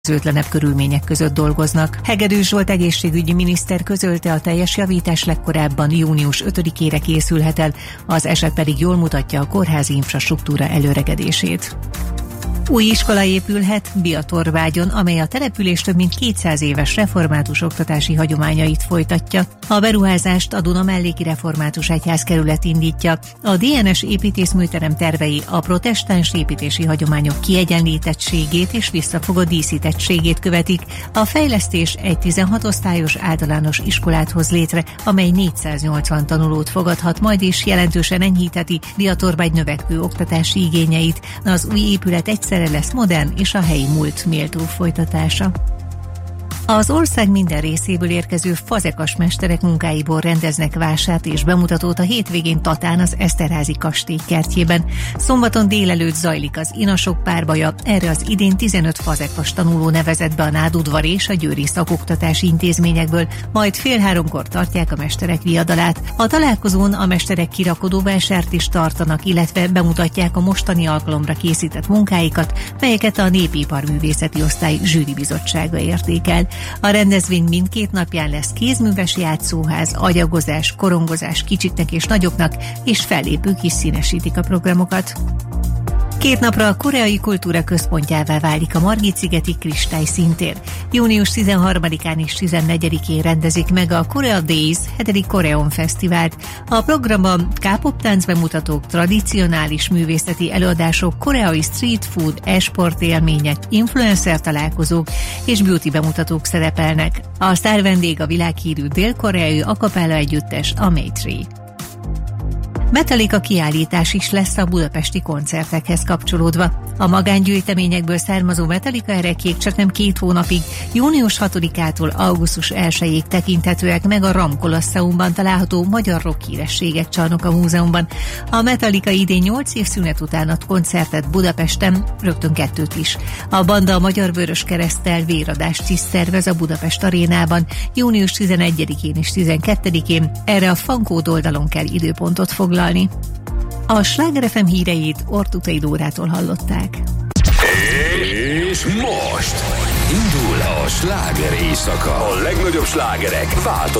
legkedvezőtlenebb körülmények között dolgoznak. Hegedűs Zsolt egészségügyi miniszter közölte, a teljes javítás legkorábban június 5-ére készülhet el, az eset pedig jól mutatja a kórházi infrastruktúra előregedését. Új iskola épülhet Biatorvágyon, amely a település több mint 200 éves református oktatási hagyományait folytatja. A beruházást a Duna melléki református egyházkerület indítja. A DNS építészműterem tervei a protestáns építési hagyományok kiegyenlítettségét és visszafogott díszítettségét követik. A fejlesztés egy 16 osztályos általános iskolát hoz létre, amely 480 tanulót fogadhat, majd is jelentősen enyhítheti Biatorvágy növekvő oktatási igényeit. Az új épület egyszerre lesz modern és a helyi múlt méltó folytatása. Az ország minden részéből érkező fazekas mesterek munkáiból rendeznek vásárt és bemutatót a hétvégén Tatán az Eszterházy kastély kertjében. Szombaton délelőtt zajlik az inasok párbaja, erre az idén 15 fazekas tanuló nevezett be a Nádudvar és a győri szakoktatási intézményekből, majd 2:30-kor tartják a mesterek viadalát. A találkozón a mesterek kirakodóvásárt is tartanak, illetve bemutatják a mostani alkalomra készített munkáikat, melyeket a Népiparművészeti Osztály zsűribizottsága értékel. A rendezvény mindkét napján lesz kézműves játszóház, agyagozás, korongozás kicsiknek és nagyoknak, és fellépők is színesítik a programokat. 2 napra a koreai kultúra központjává válik a Margit-szigeti Kristály színtér. Június 13-án és 14-én rendezik meg a Korea Days 7. Koreon Fesztivált. A programban K-pop táncbemutatók, tradicionális művészeti előadások, koreai street food, e-sport élmények, influencer találkozók és beauty bemutatók szerepelnek. A sztár vendég a világhírű dél-koreai a cappella együttes, a Maytree. Metallica kiállítás is lesz a budapesti koncertekhez kapcsolódva. A magángyűjteményekből származó Metallica ereklyék csaknem 2 hónapig, június 6-ától augusztus 1-ig tekinthetőek meg a RAM Kolosseumban található Magyar Rock Hírességek Csarnoka Múzeumban. A Metallica idén 8 év szünet után ad koncertet Budapesten, rögtön 2 is. A banda a Magyar Vöröskereszttel véradást is szervez a Budapest arénában, június 11-én és 12-én, erre a Fankód oldalon kell időpontot foglalni. A Sláger FM híreit Ortutai Dórától hallották. És most indul a sláger éjszaka. A legnagyobb slágerek változó